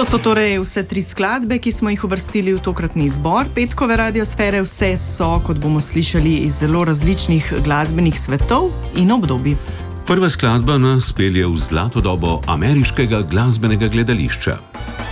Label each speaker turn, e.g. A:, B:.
A: To so torej vse 3 skladbe, ki smo jih uvrstili v tokratni izbor petkove radiosfere. Vse so, kot bomo slišali, iz zelo različnih glasbenih svetov in obdobij.
B: Prva skladba nas pelje v zlato dobo ameriškega glasbenega gledališča.